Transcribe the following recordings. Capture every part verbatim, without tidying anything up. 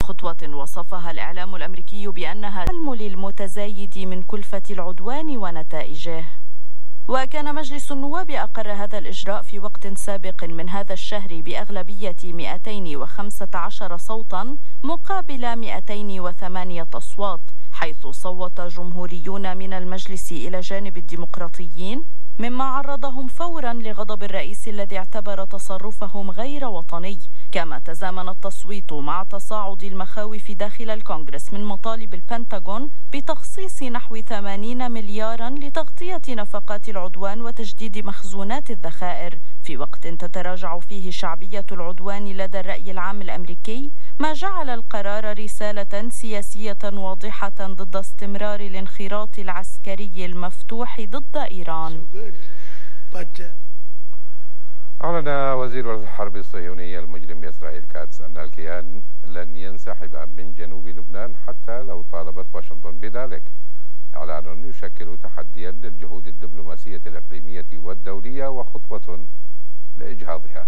خطوة وصفها الإعلام الأمريكي بأنها تلم للمتزايد من كلفة العدوان ونتائجه. وكان مجلس النواب أقر هذا الإجراء في وقت سابق من هذا الشهر بأغلبية مئتين وخمسة عشر صوتا مقابل مئتين وثمانية أصوات، حيث صوت جمهوريون من المجلس إلى جانب الديمقراطيين، مما عرضهم فورا لغضب الرئيس الذي اعتبر تصرفهم غير وطني. كما تزامن التصويت مع تصاعد المخاوف داخل الكونغرس من مطالب البنتاغون بتخصيص نحو ثمانين مليارا لتغطية نفقات العدوان وتجديد مخزونات الذخائر، في وقت تتراجع فيه شعبية العدوان لدى الرأي العام الأمريكي، ما جعل القرار رسالة سياسية واضحة ضد استمرار الانخراط العسكري المفتوح ضد إيران. أعلن وزير الحرب الصهيوني المجرم بإسرائيل كاتس أن الكيان لن ينسحب من جنوب لبنان حتى لو طالبت واشنطن بذلك. إعلان يشكل تحديا للجهود الدبلوماسية الإقليمية والدولية وخطوة لإجهاضها.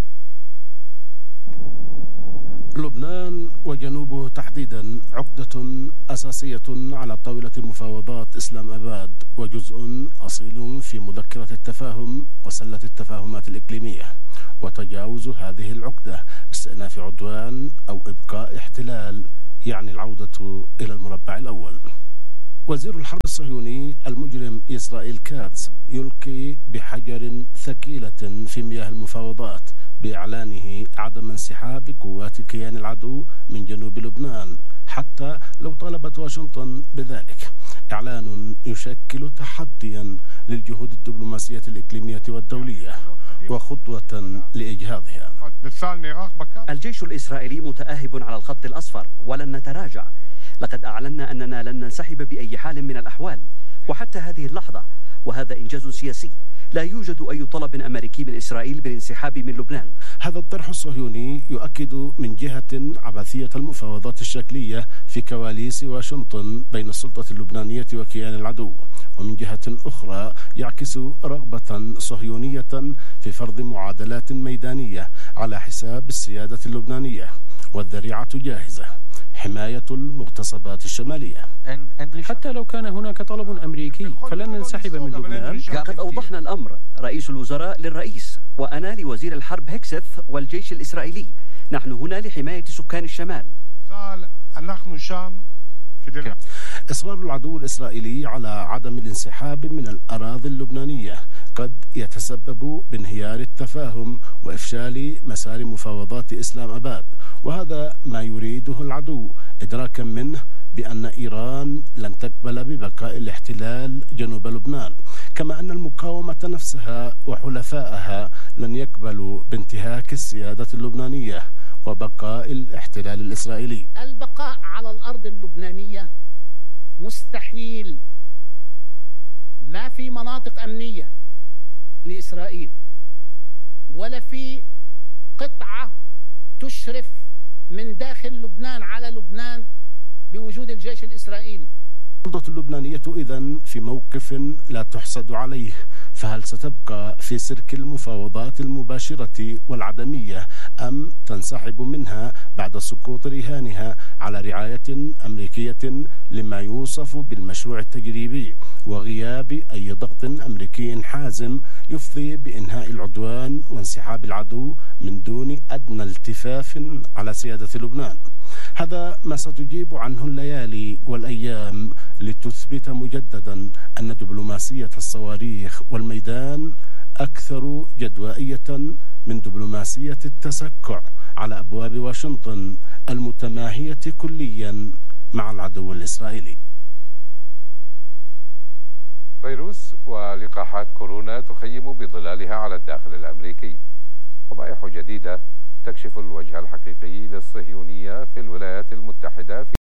لبنان وجنوبه تحديدا عقدة أساسية على طاولة مفاوضات إسلام أباد، وجزء أصيل في مذكرة التفاهم وسلة التفاهمات الإقليمية. وتجاوز هذه العقدة باستئناف عدوان أو إبقاء احتلال يعني العودة إلى المربع الأول. وزير الحرب الصهيوني المجرم إسرائيل كاتس يلقي بحجر ثقيلة في مياه المفاوضات بإعلانه عدم انسحاب قوات كيان العدو من جنوب لبنان حتى لو طالبت واشنطن بذلك. إعلان يشكل تحديا للجهود الدبلوماسية الإقليمية والدولية وخطوة لإجهاضها. الجيش الإسرائيلي متأهب على الخط الأصفر ولن نتراجع. لقد أعلنا أننا لن ننسحب بأي حال من الأحوال وحتى هذه اللحظة، وهذا إنجاز سياسي. لا يوجد أي طلب أمريكي من إسرائيل بالانسحاب من لبنان. هذا الطرح الصهيوني يؤكد من جهة عبثية المفاوضات الشكلية في كواليس واشنطن بين السلطة اللبنانية وكيان العدو، ومن جهة أخرى يعكس رغبة صهيونية في فرض معادلات ميدانية على حساب السيادة اللبنانية. والذريعة جاهزة: حماية المغتصبات الشمالية. حتى لو كان هناك طلب أمريكي فلن ننسحب من لبنان. قد أوضحنا الأمر رئيس الوزراء للرئيس وأنا لوزير الحرب هيكسث والجيش الإسرائيلي. نحن هنا لحماية سكان الشمال. إصرار العدو الإسرائيلي على عدم الانسحاب من الأراضي اللبنانية قد يتسبب بانهيار التفاهم وإفشال مسار مفاوضات إسلام أباد، وهذا ما يريده العدو إدراكا منه بأن إيران لن تقبل ببقاء الاحتلال جنوب لبنان، كما أن المقاومة نفسها وحلفائها لن يقبلوا بانتهاك السيادة اللبنانية وبقاء الاحتلال الإسرائيلي. البقاء على الأرض اللبنانية مستحيل. ما في مناطق أمنية لإسرائيل ولا في قطعة تشرف من داخل لبنان على لبنان بوجود الجيش الإسرائيلي. السلطة اللبنانية إذن في موقف لا تحسد عليه، فهل ستبقى في سلك المفاوضات المباشرة والعدمية أم تنسحب منها بعد سقوط رهانها على رعاية أمريكية لما يوصف بالمشروع التجريبي وغياب أي ضغط أمريكي حازم يفضي بإنهاء العدوان وانسحاب العدو من دون أدنى التفاف على سيادة لبنان؟ هذا ما ستجيب عنه الليالي والأيام لتثبت مجددا أن دبلوماسية الصواريخ والميدان أكثر جدوائية من دبلوماسية التسكع على أبواب واشنطن المتماهية كليا مع العدو الإسرائيلي. فيروس ولقاحات كورونا تخيم بظلالها على الداخل الأمريكي. فضائح جديدة تكشف الوجه الحقيقي للصهيونية في الولايات المتحدة في